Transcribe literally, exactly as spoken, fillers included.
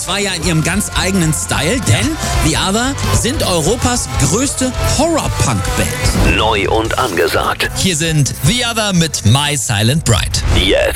zwar ja in ihrem ganz eigenen Style, denn The Other sind Europas größte Horror-Punk-Band. Neu und angesagt. Hier sind The Other mit My Silent Bride. Jetzt